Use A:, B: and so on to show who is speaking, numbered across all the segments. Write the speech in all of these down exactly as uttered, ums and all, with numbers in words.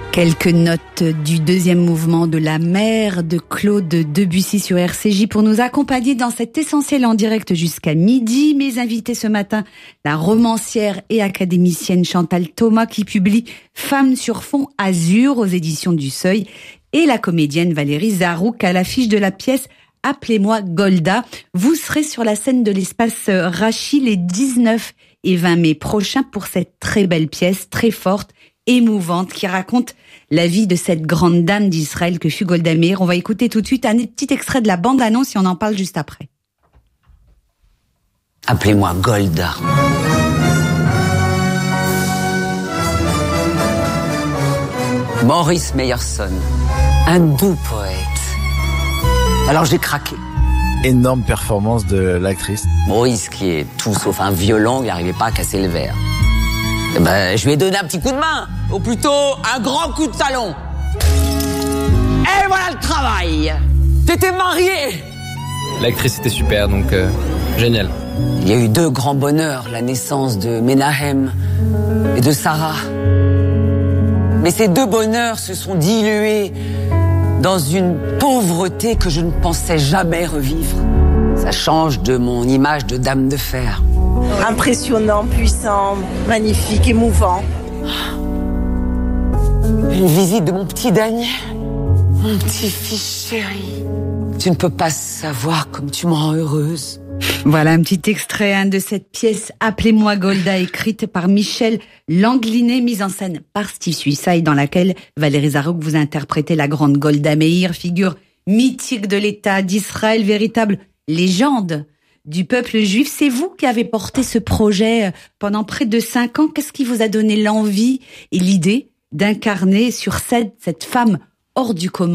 A: Quelques notes du deuxième mouvement de La Mer de Claude Debussy sur R C J pour nous accompagner dans cet essentiel en direct jusqu'à midi. Mes invités ce matin, la romancière et académicienne Chantal Thomas qui publie Femmes sur fond azur aux éditions du Seuil et la comédienne Valérie Zarouk à l'affiche de la pièce Appelez-moi Golda. Vous serez sur la scène de l'espace Rachi les dix-neuf et vingt mai prochains pour cette très belle pièce, très forte, émouvante, qui raconte la vie de cette grande dame d'Israël que fut Golda Meir. On va écouter tout de suite un petit extrait de la bande-annonce et on en parle juste après.
B: Appelez-moi Golda. Maurice Meyerson, un doux poète. Alors j'ai craqué.
C: Énorme performance de l'actrice.
B: Maurice, qui est tout sauf un violon, il n'arrivait pas à casser le verre. Eh ben, je lui ai donné un petit coup de main, ou plutôt un grand coup de talon. Et voilà le travail. T'étais marié.
D: L'actrice était super, donc euh, génial.
B: Il y a eu deux grands bonheurs, la naissance de Menahem et de Sarah. Mais ces deux bonheurs se sont dilués dans une pauvreté que je ne pensais jamais revivre. Ça change de mon image de dame de fer.
E: Impressionnant, puissant, magnifique, émouvant.
B: Une visite de mon petit Daniel, mon petit fils chéri. Tu ne peux pas savoir comme tu me rends heureuse.
A: Voilà un petit extrait hein, de cette pièce Appelez-moi Golda, écrite par Michel Langlinet, mise en scène par Steve Suissay, dans laquelle Valérie Zarouk vous interprétez la grande Golda Meir, figure mythique de l'État d'Israël, véritable légende du peuple juif. C'est vous qui avez porté ce projet pendant près de cinq ans. Qu'est-ce qui vous a donné l'envie et l'idée d'incarner sur scène cette femme hors du commun ?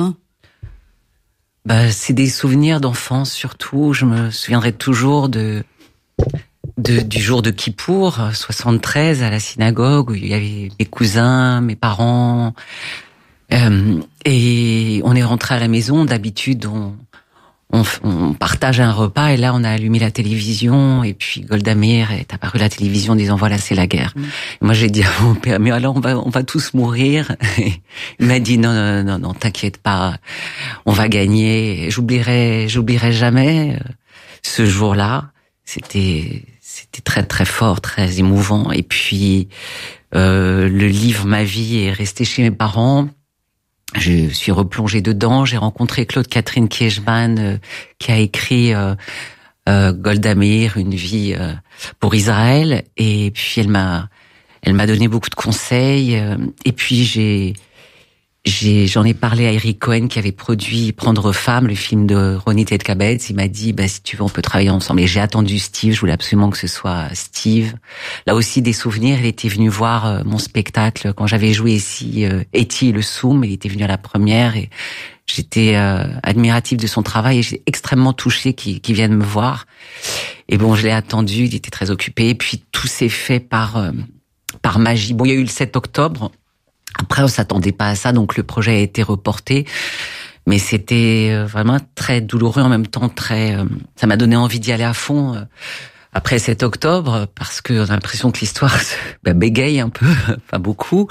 F: Bah, c'est des souvenirs d'enfance surtout. Je me souviendrai toujours de, de du jour de Kippour, soixante-treize, à la synagogue, où il y avait mes cousins, mes parents. Euh, et on est rentré à la maison. D'habitude, on, on, on partage un repas. Et là, on a allumé la télévision. Et puis Golda Meir est apparue à la télévision en disant « Voilà, c'est la guerre. Mmh. » Moi, j'ai dit à mon père « Mais alors, on va, on va tous mourir. » Il m'a dit « Non, non, non, non, t'inquiète pas. On va gagner. » J'oublierai, j'oublierai jamais ce jour-là. C'était, c'était très, très fort, très émouvant. Et puis, euh, le livre Ma vie est resté chez mes parents. Je suis replongée dedans. J'ai rencontré Claude Catherine Kiechman, euh, qui a écrit euh, euh, Golda Meir, une vie euh, pour Israël. Et puis elle m'a, elle m'a donné beaucoup de conseils. Euh, et puis j'ai, j'ai, j'en ai parlé à Eric Cohen, qui avait produit Prendre femme, le film de Ronit Etkabetz. Il m'a dit, bah si tu veux, on peut travailler ensemble. Et j'ai attendu Steve. Je voulais absolument que ce soit Steve. Là aussi, des souvenirs. Il était venu voir euh, mon spectacle quand j'avais joué ici, euh, Eti le Soum. Il était venu à la première et j'étais euh, admirative de son travail et j'étais extrêmement touchée qu'il, qu'il vienne me voir. Et bon, je l'ai attendu. Il était très occupé. Et puis tout s'est fait par euh, par magie. Bon, il y a eu le sept octobre. Après, on s'attendait pas à ça, donc le projet a été reporté. Mais c'était vraiment très douloureux, en même temps très. Euh, ça m'a donné envie d'y aller à fond euh, après sept octobre, parce que on a l'impression que l'histoire bah, bégaye un peu, enfin beaucoup.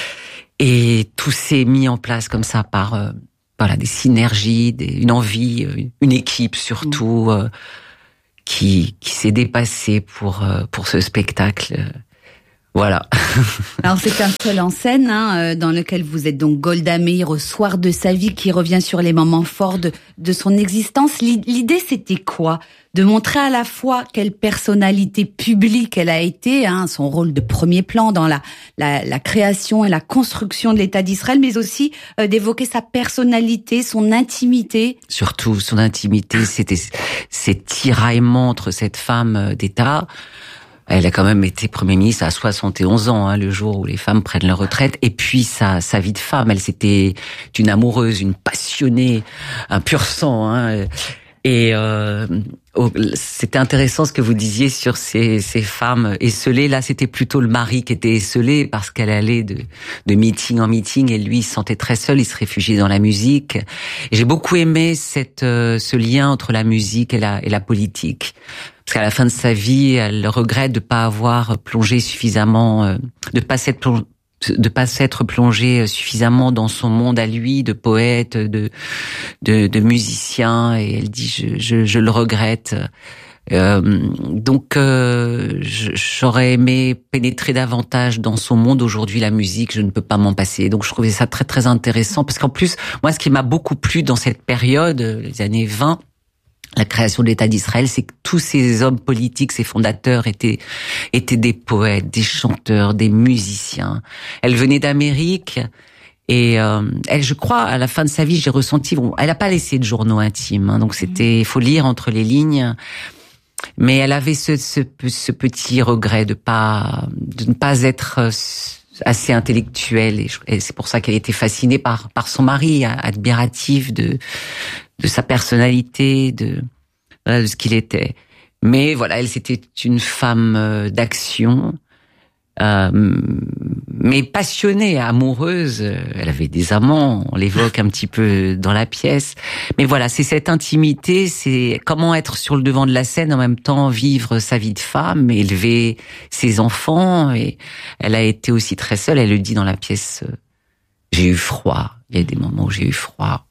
F: Et tout s'est mis en place comme ça par euh, voilà des synergies, des, une envie, une équipe surtout euh, qui qui s'est dépassée pour euh, pour ce spectacle. Voilà.
A: Alors c'est un seul en scène hein, dans lequel vous êtes donc Golda Meir au soir de sa vie, qui revient sur les moments forts de, de son existence. L'idée c'était quoi ? De montrer à la fois quelle personnalité publique elle a été, hein, son rôle de premier plan dans la, la, la création et la construction de l'État d'Israël, mais aussi euh, d'évoquer sa personnalité, son intimité.
F: Surtout son intimité, c'était ces tiraillements entre cette femme d'État. Elle a quand même été Premier ministre à soixante et onze ans, hein, le jour où les femmes prennent leur retraite. Et puis sa, sa vie de femme, elle c'était une amoureuse, une passionnée, un pur sang. Hein. Et euh, c'était intéressant ce que vous disiez sur ces, ces femmes esselées. Là, c'était plutôt le mari qui était esselé parce qu'elle allait de, de meeting en meeting et lui, il se sentait très seul. Il se réfugiait dans la musique. Et j'ai beaucoup aimé cette, euh, ce lien entre la musique et la, et la politique. Parce qu'à la fin de sa vie, elle regrette de pas avoir plongé suffisamment, euh, de pas s'être de pas s'être plongée suffisamment dans son monde à lui, de poète, de de, de musicien. Et elle dit je je, je le regrette. Euh, donc euh, j'aurais aimé pénétrer davantage dans son monde. Aujourd'hui, la musique, je ne peux pas m'en passer. Donc je trouvais ça très très intéressant parce qu'en plus, moi, ce qui m'a beaucoup plu dans cette période, les années vingt, la création de l'État d'Israël, c'est que tous ces hommes politiques, ces fondateurs étaient étaient des poètes, des chanteurs, des musiciens. Elle venait d'Amérique. Et euh, elle, je crois, à la fin de sa vie, j'ai ressenti, bon, elle n'a pas laissé de journaux intimes, hein, donc c'était, il faut lire entre les lignes. Mais elle avait ce, ce, ce petit regret de pas, de ne pas être assez intellectuelle, et, et c'est pour ça qu'elle était fascinée par par son mari, admirative de de sa personnalité, de de ce qu'il était. Mais voilà, elle c'était une femme d'action. Euh, mais passionnée, amoureuse. Elle avait des amants, on l'évoque un petit peu dans la pièce. Mais voilà, c'est cette intimité, c'est comment être sur le devant de la scène, en même temps vivre sa vie de femme, élever ses enfants. Et elle a été aussi très seule, elle le dit dans la pièce, j'ai eu froid. Il y a des moments où j'ai eu froid.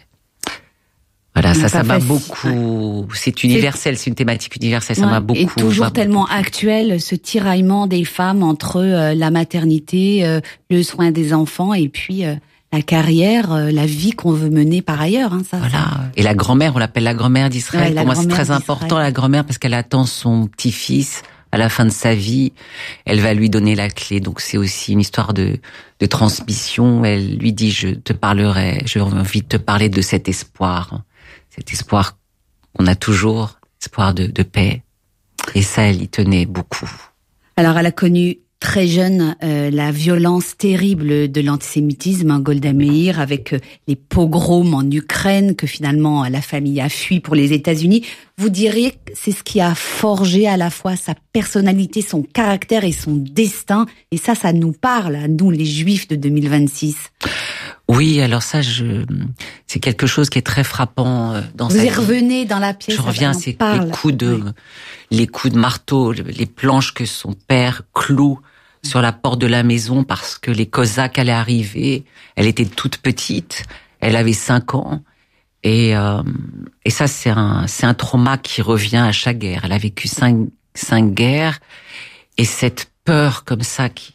F: Voilà, ça, ça m'a beaucoup. C'est universel, c'est une thématique universelle. Ça ouais, m'a beaucoup.
A: Et toujours tellement beaucoup. Actuel, ce tiraillement des femmes entre euh, la maternité, euh, le soin des enfants, et puis euh, la carrière, euh, la vie qu'on veut mener par ailleurs. Hein, ça.
F: Voilà. Ça. Et la grand-mère, on l'appelle la grand-mère d'Israël. Ouais, Pour moi, c'est très important la grand-mère parce qu'elle attend son petit-fils à la fin de sa vie. Elle va lui donner la clé. Donc c'est aussi une histoire de de transmission. Elle lui dit, je te parlerai, j'ai envie de te parler de cet espoir. Cet espoir qu'on a toujours, espoir de, de paix. Et ça, elle y tenait beaucoup.
A: Alors, elle a connu très jeune euh, la violence terrible de l'antisémitisme, hein, Golda Meir, avec euh, les pogroms en Ukraine, que finalement la famille a fui pour les États-Unis. Vous diriez que c'est ce qui a forgé à la fois sa personnalité, son caractère et son destin. Et ça, ça nous parle, à nous, les Juifs de deux mille vingt-six.
F: Oui, alors ça, je, c'est quelque chose qui est très frappant dans
A: Vous
F: sa
A: y
F: vie.
A: revenez dans la pièce.
F: Je reviens, c'est les coups de, oui. les coups de marteau, les planches que son père cloue sur la porte de la maison parce que les Cosaques allaient arriver. Elle était toute petite, elle avait cinq ans, et euh, et ça, c'est un, c'est un trauma qui revient à chaque guerre. Elle a vécu cinq, cinq guerres, et cette peur comme ça qui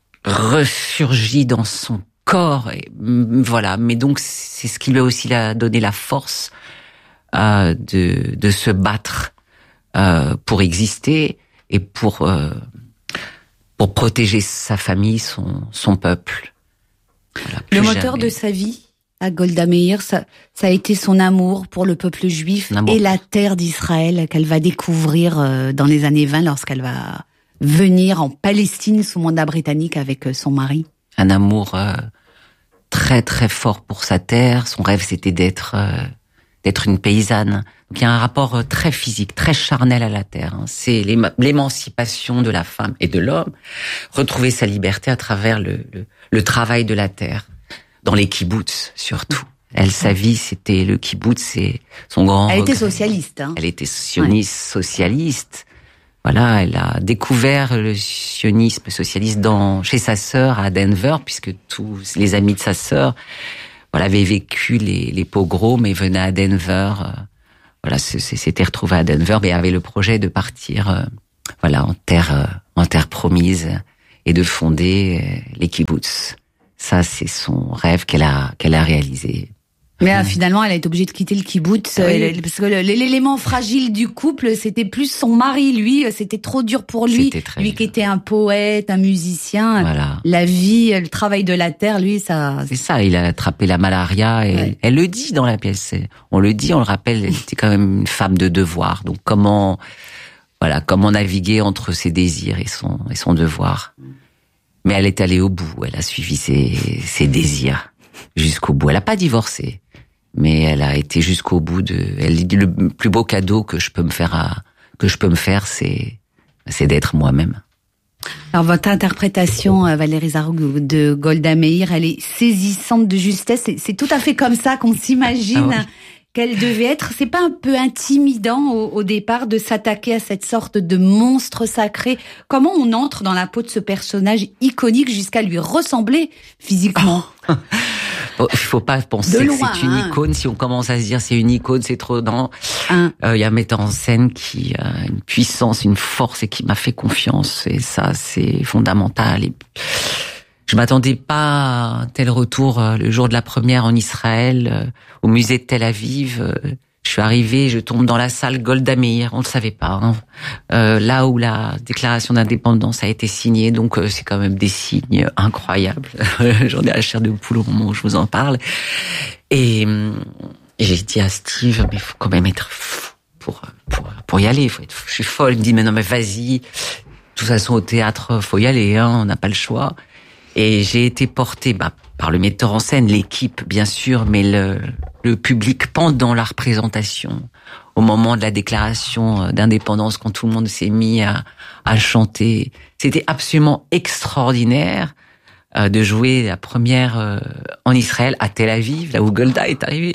F: ressurgit dans son corps, et voilà. Mais donc c'est ce qui lui a aussi donné la force euh, de de se battre euh, pour exister et pour euh, pour protéger sa famille, son son peuple. Voilà,
A: le moteur jamais. de sa vie à Golda Meir, ça ça a été son amour pour le peuple juif et la terre d'Israël qu'elle va découvrir euh, dans les années vingt lorsqu'elle va venir en Palestine sous mandat britannique avec euh, son mari.
F: Un amour euh, très très fort pour sa terre. Son rêve, c'était d'être euh, d'être une paysanne. Donc il y a un rapport euh, très physique, très charnel à la terre. Hein. C'est l'émancipation de la femme et de l'homme, retrouver sa liberté à travers le, le, le travail de la terre, dans les kibboutz surtout. Elle, sa vie, c'était le kibboutz, c'est son grand
A: Elle
F: regret.
A: était socialiste. Hein.
F: Elle était sioniste, ouais. socialiste. Voilà, elle a découvert le sionisme socialiste dans chez sa sœur à Denver, puisque tous les amis de sa sœur, voilà, avaient vécu les, les pogroms et venaient à Denver. Euh, voilà, s'étaient retrouvés à Denver, mais avaient le projet de partir, euh, voilà, en terre, euh, en terre promise et de fonder euh, les kibboutz. Ça, c'est son rêve qu'elle a qu'elle a réalisé.
A: Mais euh, finalement, elle a été obligée de quitter le kibboutz oui. euh, parce que l'élément fragile du couple, c'était plus son mari. Lui, c'était trop dur pour lui. Lui dur. qui était un poète, un musicien. Voilà. La vie, le travail de la terre, lui, ça.
F: C'est ça. Il a attrapé la malaria et ouais. elle le dit dans la pièce. On le dit, on le rappelle. Elle était quand même une femme de devoir. Donc comment, voilà, comment naviguer entre ses désirs et son et son devoir. Mais elle est allée au bout. Elle a suivi ses ses désirs jusqu'au bout. Elle a pas divorcé. Mais elle a été jusqu'au bout de. Elle dit le plus beau cadeau que je peux me faire à que je peux me faire, c'est c'est d'être moi-même.
A: Alors votre interprétation, Valérie Zaroug, de Golda Meir, elle est saisissante de justesse. C'est, c'est tout à fait comme ça qu'on s'imagine. Ah oui. qu'elle devait être. C'est pas un peu intimidant au, au départ de s'attaquer à cette sorte de monstre sacré? Comment on entre dans la peau de ce personnage iconique jusqu'à lui ressembler physiquement?
F: Oh. Bon, il faut pas penser
A: de
F: que
A: loin,
F: c'est une
A: hein.
F: icône. Si on commence à se dire c'est une icône, c'est trop. Non. Il
A: Hein.
F: euh, y a un metteur en scène qui a une puissance, une force et qui m'a fait confiance. Et ça, c'est fondamental. Et je m'attendais pas à un tel retour euh, le jour de la première en Israël, euh, au musée de Tel Aviv. Euh, je suis arrivée, je tombe dans la salle Golda Meir. On le savait pas. Hein. Euh, là où la déclaration d'indépendance a été signée, donc euh, c'est quand même des signes incroyables. J'en ai à la chair de poule au moment où je vous en parle. Et, et j'ai dit à Steve, mais il faut quand même être fou pour pour pour y aller. Faut être fou. Je suis folle. Il me dit, mais non, mais vas-y. De toute façon, au théâtre, faut y aller. Hein, on n'a pas le choix. Et j'ai été portée bah, par le metteur en scène, l'équipe bien sûr, mais le, le public pendant la représentation, au moment de la déclaration d'indépendance, quand tout le monde s'est mis à, à chanter. C'était absolument extraordinaire euh, de jouer la première euh, en Israël, à Tel Aviv, là où Golda est arrivée.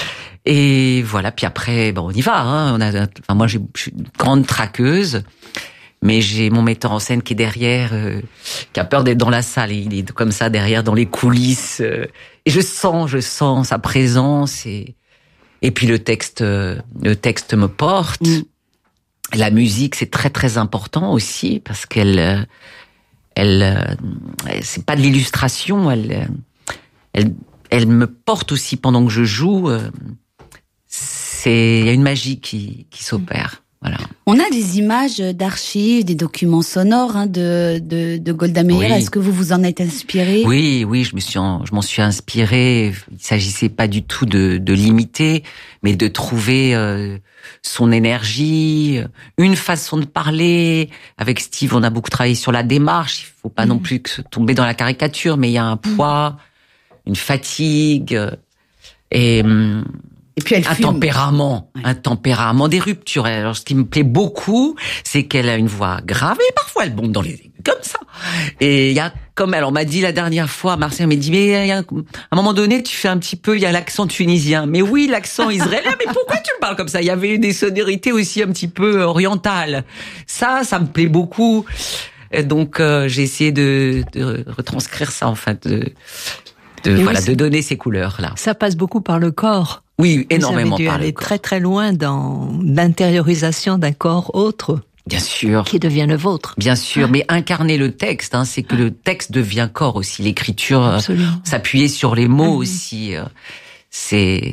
F: Et voilà, puis après, bon, on y va. Hein. On a, enfin, moi, j'ai, je suis une grande traqueuse. Mais j'ai mon metteur en scène qui est derrière, euh, qui a peur d'être dans la salle. Il est comme ça derrière, dans les coulisses. Euh, et je sens, je sens sa présence. Et et puis le texte, euh, le texte me porte. Mm. La musique, c'est très très important aussi parce qu'elle, euh, elle, euh, c'est pas de l'illustration. Elle, elle, elle me porte aussi pendant que je joue. Euh, c'est, il y a une magie qui qui s'opère. Voilà.
A: On a des images d'archives, des documents sonores hein, de, de, de Golda Meir. Oui. Est-ce que vous vous en êtes inspiré?
F: Oui, oui, je me suis, en, je m'en suis inspiré. Il s'agissait pas du tout de, de l'imiter, mais de trouver euh, son énergie, une façon de parler. Avec Steve, on a beaucoup travaillé sur la démarche. Il faut pas mmh. non plus que tomber dans la caricature, mais il y a un poids, mmh. une fatigue et.
A: Et puis elle
F: un
A: fume.
F: tempérament, ouais. un tempérament, des ruptures. Alors, ce qui me plaît beaucoup, c'est qu'elle a une voix grave et parfois elle bombe dans les aigus comme ça. Et il y a comme elle, on m'a dit la dernière fois, Marcel m'a dit, mais il y a un, à un moment donné, tu fais un petit peu, il y a l'accent tunisien. Mais oui, l'accent israélien. Mais pourquoi tu me parles comme ça? Il y avait des sonorités aussi un petit peu orientales. Ça, ça me plaît beaucoup. Et donc, euh, j'ai essayé de, de retranscrire ça, en fait, de, de
G: et
F: voilà,
G: oui,
F: de donner ces couleurs là.
G: Ça passe beaucoup par le corps.
F: Oui, énormément
G: Vous avez dû
F: par
G: aller
F: le corps.
G: très très loin dans l'intériorisation d'un corps autre.
F: Bien sûr.
G: Qui devient le vôtre.
F: Bien sûr, mais incarner le texte, hein, c'est que le texte devient corps aussi. L'écriture, Absolument. s'appuyer sur les mots mmh. aussi, euh, c'est,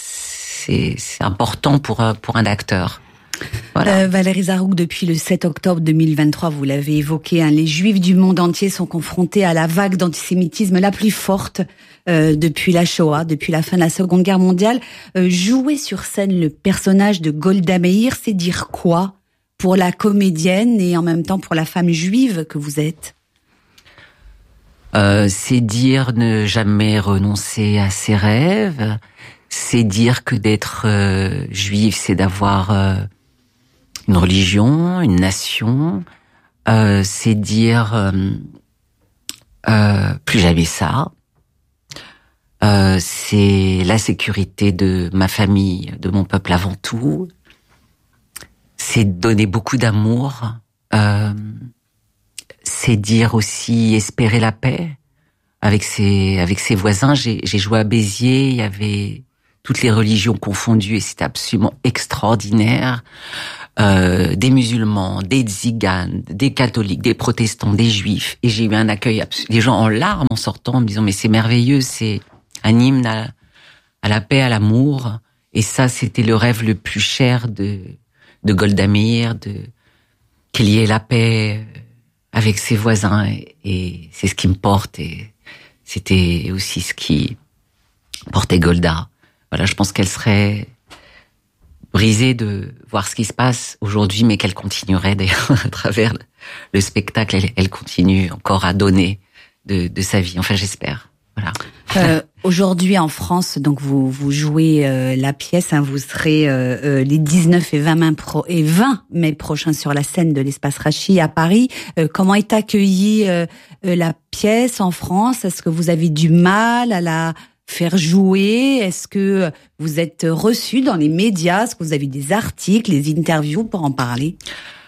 F: c'est c'est important pour pour un acteur. Voilà.
A: Euh, Valérie Zarouk, depuis le sept octobre deux mille vingt-trois, vous l'avez évoqué, hein, les Juifs du monde entier sont confrontés à la vague d'antisémitisme la plus forte euh, depuis la Shoah, depuis la fin de la Seconde Guerre mondiale. Euh, jouer sur scène le personnage de Golda Meir, c'est dire quoi pour la comédienne et en même temps pour la femme juive que vous êtes?
F: euh, C'est dire ne jamais renoncer à ses rêves. C'est dire que d'être euh, juif, c'est d'avoir euh, une religion, une nation. Euh, c'est dire euh, euh, plus jamais ça. Euh, c'est la sécurité de ma famille, de mon peuple avant tout. C'est donner beaucoup d'amour. Euh, c'est dire aussi espérer la paix avec ses avec ses voisins. J'ai, j'ai joué à Béziers, il y avait toutes les religions confondues et c'était absolument extraordinaire. Euh, des musulmans, des tziganes, des catholiques, des protestants, des juifs. Et j'ai eu un accueil, abs- les gens en larmes en sortant, en me disant mais c'est merveilleux, c'est un hymne à, à la paix, à l'amour. Et ça, c'était le rêve le plus cher de de Golda Meir, de qu'il y ait la paix avec ses voisins. Et, et c'est ce qui me porte. Et c'était aussi ce qui portait Golda. Voilà, je pense qu'elle serait brisée de voir ce qui se passe aujourd'hui, mais qu'elle continuerait d'ailleurs à travers le spectacle. Elle, elle continue encore à donner de, de sa vie. Enfin, j'espère. Voilà.
A: Euh, aujourd'hui en France, donc vous vous jouez euh, la pièce. Hein, vous serez euh, euh, les dix-neuf et vingt mai, pro- et vingt mai prochains sur la scène de l'Espace Rachi à Paris. Euh, comment est accueillie euh, euh, la pièce en France? Est-ce que vous avez du mal à la faire jouer? Est-ce que vous êtes reçu dans les médias? Est-ce que vous avez des articles, des interviews pour en parler?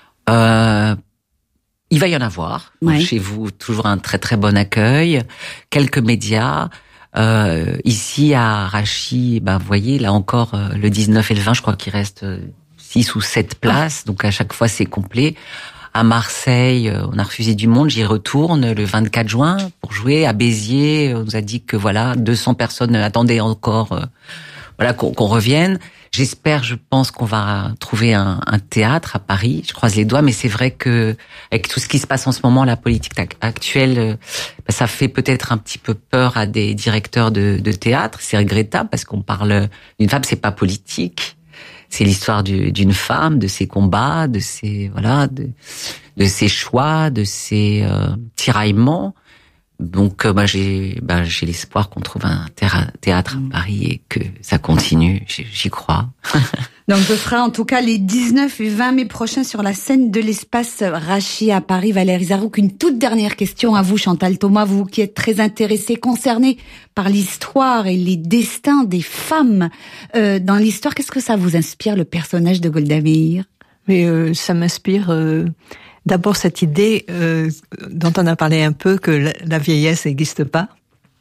F: Euh, il va y en avoir.
A: Ouais.
F: Chez vous, toujours un très très bon accueil. Quelques médias. Euh, ici à Rachis, ben, vous voyez, là encore, euh, le dix-neuf et le vingt, je crois qu'il reste six ou sept places. Donc à chaque fois, c'est complet. À Marseille, euh, on a refusé du monde. J'y retourne le vingt-quatre juin pour jouer. À Béziers, on nous a dit que voilà, deux cents personnes attendaient encore, euh, voilà, qu'on, qu'on revienne. J'espère, je pense qu'on va trouver un, un théâtre à Paris. Je croise les doigts, mais c'est vrai que avec tout ce qui se passe en ce moment, la politique actuelle, euh, bah, ça fait peut-être un petit peu peur à des directeurs de, de théâtre. C'est regrettable parce qu'on parle d'une femme, c'est pas politique. C'est l'histoire du, d'une femme, de ses combats, de ses voilà, de, de ses choix, de ses euh, tiraillements. Donc, euh, bah, j'ai, bah, j'ai l'espoir qu'on trouve un théâtre à Paris et que ça continue. J'y crois.
A: Donc, ce sera en tout cas les dix-neuf et vingt mai prochains sur la scène de l'espace Rachis à Paris. Valérie Zarouk, une toute dernière question à vous, Chantal Thomas, vous qui êtes très intéressée, concernée par l'histoire et les destins des femmes euh, dans l'histoire. Qu'est-ce que ça vous inspire, le personnage de Golda Meir?
G: Mais euh, ça m'inspire euh, d'abord cette idée euh, dont on a parlé un peu, que la, la vieillesse n'existe pas,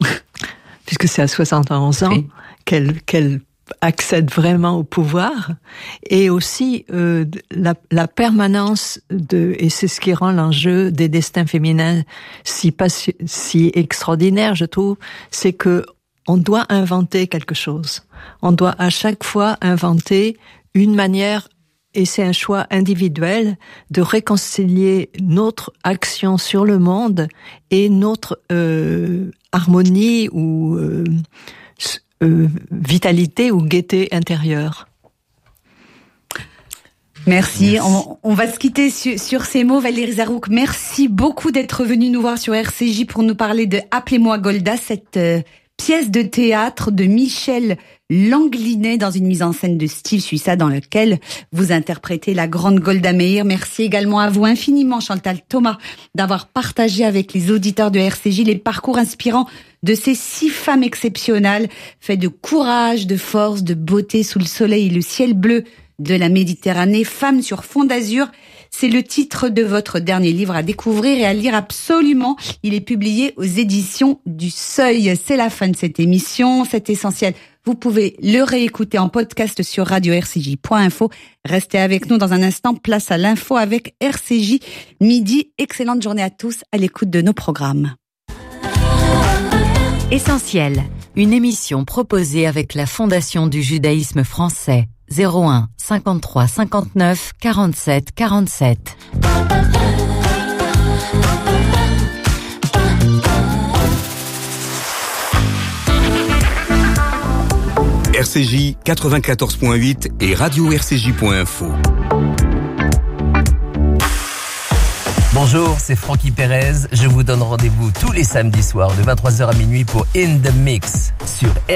G: puisque c'est à soixante et onze ans oui. qu'elle qu'elle accède vraiment au pouvoir, et aussi euh, la, la permanence de, et c'est ce qui rend l'enjeu des destins féminins si passi- si extraordinaire, je trouve, c'est que on doit inventer quelque chose. On doit à chaque fois inventer une manière, et c'est un choix individuel, de réconcilier notre action sur le monde et notre euh, harmonie ou euh, Euh, vitalité ou gaieté intérieure.
A: Merci. merci. On, on va se quitter sur, sur ces mots. Valérie Zarouk, merci beaucoup d'être venue nous voir sur R C J pour nous parler de Appelez-moi Golda, cette euh, pièce de théâtre de Michel Langlinet dans une mise en scène de Steve Suissa dans laquelle vous interprétez la grande Golda Meir. Merci également à vous infiniment, Chantal Thomas, d'avoir partagé avec les auditeurs de R C J les parcours inspirants de ces six femmes exceptionnelles, faits de courage, de force, de beauté sous le soleil et le ciel bleu de la Méditerranée. Femmes sur fond d'azur, c'est le titre de votre dernier livre à découvrir et à lire absolument. Il est publié aux éditions du Seuil. C'est la fin de cette émission, c'est essentiel. Vous pouvez le réécouter en podcast sur radio r c j point info. Restez avec nous dans un instant. Place à l'info avec R C J Midi. Excellente journée à tous à l'écoute de nos programmes.
H: Essentiel, une émission proposée avec la Fondation du judaïsme français. zéro un cinquante-trois cinquante-neuf quarante-sept quarante-sept.
I: R C J quatre-vingt-quatorze point huit et radio r c j point info.
J: Bonjour, c'est Francky Perez. Je vous donne rendez-vous tous les samedis soirs de vingt-trois heures à minuit pour In The Mix sur